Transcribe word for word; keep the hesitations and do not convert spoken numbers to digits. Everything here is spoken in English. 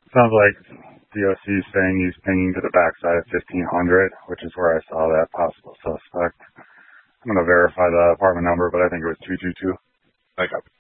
Sounds like D O C is saying he's pinging to the backside of fifteen hundred, which is where I saw that possible suspect. I'm going to verify the apartment number, but I think it was two two two. I got